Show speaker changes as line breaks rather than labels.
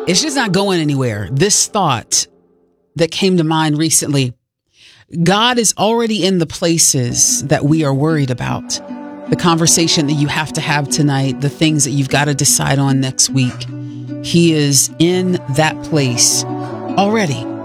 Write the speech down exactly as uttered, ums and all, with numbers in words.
It's just not going anywhere. This thought that came to mind recently, God is already in the places that we are worried about. The conversation that you have to have tonight, the things that you've got to decide on next week. He is in that place already.